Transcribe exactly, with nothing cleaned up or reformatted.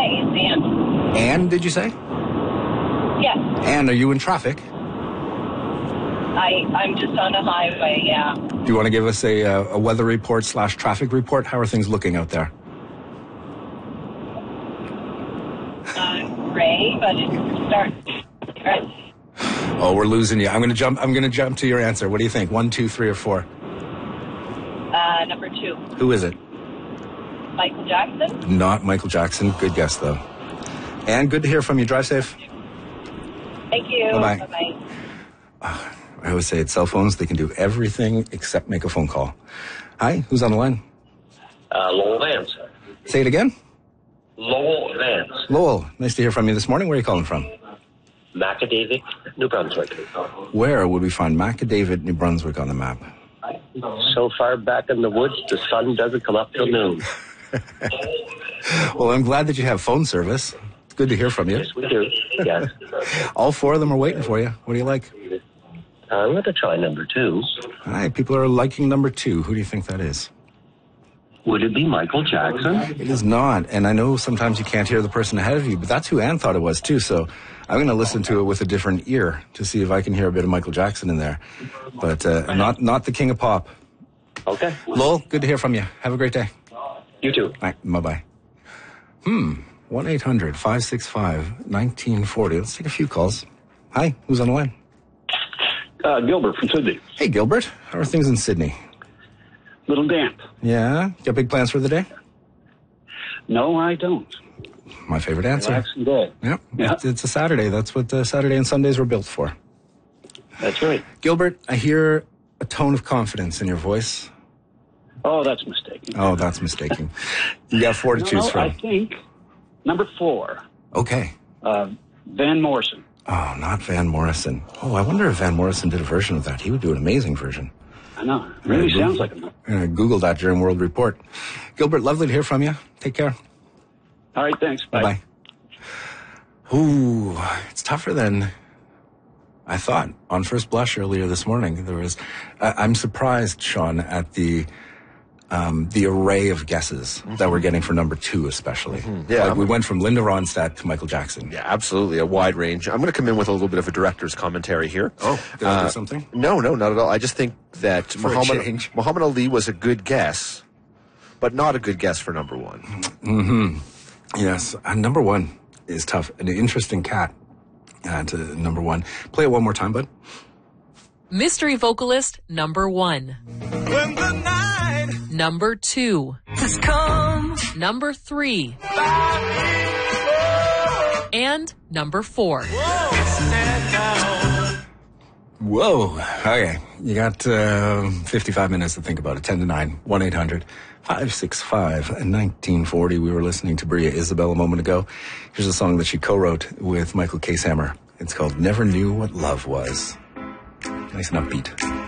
Hi, it's Ann. Ann, did you say? Yes. Ann, are you in traffic? I, I'm just on a highway, yeah. Do you want to give us a, uh, a weather report slash traffic report? How are things looking out there? Uh, gray, but it starts... Oh, we're losing you. I'm going to jump. I'm going to jump to your answer. What do you think? One, two, three, or four? Uh, number two. Who is it? Michael Jackson? Not Michael Jackson. Good guess, though. Ann, good to hear from you. Drive safe. Thank you. Bye-bye. Bye-bye. Uh, I always say it's cell phones. They can do everything except make a phone call. Hi, who's on the line? Uh, Lowell Vance. Say it again. Lowell Vance. Lowell, nice to hear from you this morning. Where are you calling from? Macadavic, New Brunswick. Where would we find Macadavic, New Brunswick on the map? So far back in the woods, the sun doesn't come up till noon. Well, I'm glad that you have phone service. It's good to hear from you. Yes, we do. Yes. All four of them are waiting for you. What do you like? Uh, I'm going to try number two. Hi, people are liking number two. Who do you think that is? Would it be Michael Jackson? It is not, and I know sometimes you can't hear the person ahead of you, but that's who Ann thought it was too, so I'm going to listen to it with a different ear to see if I can hear a bit of Michael Jackson in there, but uh, not not the king of pop. Okay. Lowell, good to hear from you. Have a great day. You too. All right, bye-bye. Hmm, one eight hundred five six five nineteen forty. Let's take a few calls. Hi, who's on the line? Uh, Gilbert from Sydney. Hey, Gilbert. How are things in Sydney? Little damp. Yeah? Got big plans for the day? No, I don't. My favorite answer. Relaxing day. Yep. Yeah. It's, it's a Saturday. That's what uh, Saturday and Sundays were built for. That's right. Gilbert, I hear a tone of confidence in your voice. Oh, that's mistaken. Oh, that's mistaken. You got four to no, choose no, from. I think number four, Okay. uh, Van Morrison. Oh, not Van Morrison. Oh, I wonder if Van Morrison did a version of that. He would do an amazing version. I know. It really Yeah, sounds like him. I'm going to Google that during World Report. Gilbert, lovely to hear from you. Take care. All right, thanks. Bye. Bye-bye. Ooh, it's tougher than I thought. On first blush earlier this morning, there was, I, I'm surprised, Sean, at the, um, the array of guesses mm-hmm. that we're getting for number two, especially. Mm-hmm. Yeah. Like we went from Linda Ronstadt to Michael Jackson. Yeah, absolutely. A wide range. I'm going to come in with a little bit of a director's commentary here. Oh, did I uh, do something? No, no, not at all. I just think that Muhammad, Muhammad Ali was a good guess, but not a good guess for number one. Mm-hmm. Yes. Uh, number one is tough. An interesting cat uh, to number one. Play it one more time, bud. Mystery vocalist number one. When the night number two. has come. Number three. And number four. Whoa. Okay. You got uh, fifty-five minutes to think about it. ten to nine. one eight hundred five six five nineteen forty. We were listening to Bria Isabel a moment ago. Here's a song that she co-wrote with Michael Casehammer. It's called Never Knew What Love Was. Nice and upbeat.